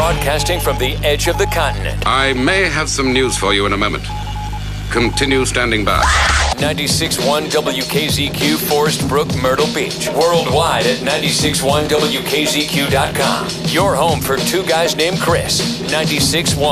Broadcasting from the edge of the continent. I may have some news for you in a moment. Continue standing by. 96.1 WKZQ, Forest Brook, Myrtle Beach. Worldwide at 96.1WKZQ.com. Your home for two guys named Chris. 96.1